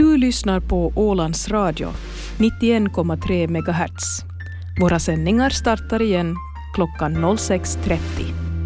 Du lyssnar på Ålands Radio, 91,3 MHz. Våra sändningar startar igen klockan 06.30.